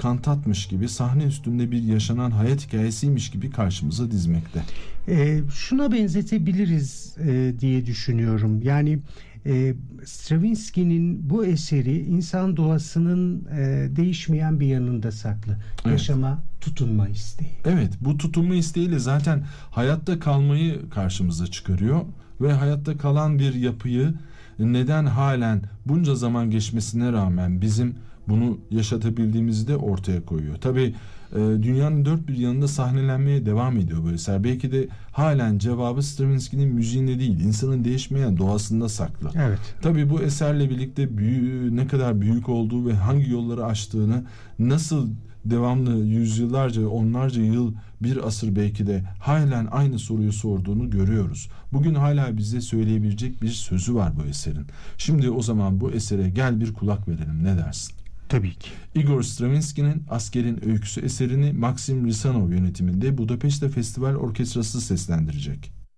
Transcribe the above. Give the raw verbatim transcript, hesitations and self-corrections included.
kantatmış gibi, sahne üstünde bir yaşanan hayat hikayesiymiş gibi karşımıza dizmekte. E, şuna benzetebiliriz e, diye düşünüyorum. Yani e, Stravinsky'nin bu eseri insan doğasının e, değişmeyen bir yanında saklı. Evet. Yaşama tutunma isteği. Evet, bu tutunma isteğiyle zaten hayatta kalmayı karşımıza çıkarıyor ve hayatta kalan bir yapıyı neden halen bunca zaman geçmesine rağmen bizim bunu yaşatabildiğimizi de ortaya koyuyor. Tabii e, dünyanın dört bir yanında sahnelenmeye devam ediyor bu eser. Belki de halen cevabı Stravinsky'nin müziğinde değil, insanın değişmeyen doğasında saklı. Evet. Tabii bu eserle birlikte büyü, ne kadar büyük olduğu ve hangi yolları açtığını, nasıl devamlı yüzyıllarca, onlarca yıl, bir asır belki de halen aynı soruyu sorduğunu görüyoruz. Bugün hala bize söyleyebilecek bir sözü var bu eserin. Şimdi o zaman bu esere gel bir kulak verelim, ne dersin? Tabii ki. Igor Stravinsky'nin Askerin Öyküsü eserini Maxim Risanov yönetiminde Budapeşte Festival Orkestrası seslendirecek.